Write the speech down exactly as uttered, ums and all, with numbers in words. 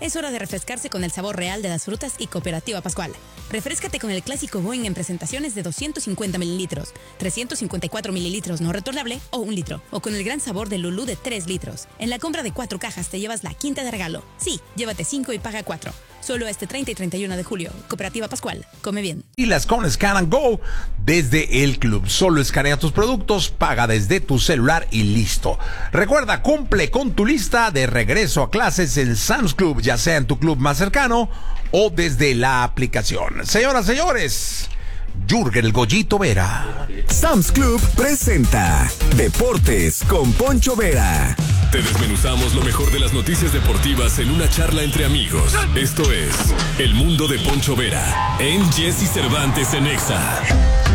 Es hora de refrescarse con el sabor real de las frutas y Cooperativa Pascual. Refréscate con el clásico Boing en presentaciones de doscientos cincuenta mililitros, trescientos cincuenta y cuatro mililitros no retornable o un litro. O con el gran sabor de Lulú de tres litros. En la compra de cuatro cajas te llevas la quinta de regalo. Sí, llévate cinco y paga cuatro. Solo este treinta y treinta y uno de julio. Cooperativa Pascual. Come bien. Y las con Scan and Go desde el club. Solo escanea tus productos, paga desde tu celular y listo. Recuerda, cumple con tu lista de regreso a clases en Sam's Club, ya sea en tu club más cercano o desde la aplicación. Señoras, señores, Jürgen el Goyito Vera. Sam's Club presenta Deportes con Poncho Vera. Te desmenuzamos lo mejor de las noticias deportivas en una charla entre amigos. Esto es El Mundo de Poncho Vera en Jesse Cervantes en Exa.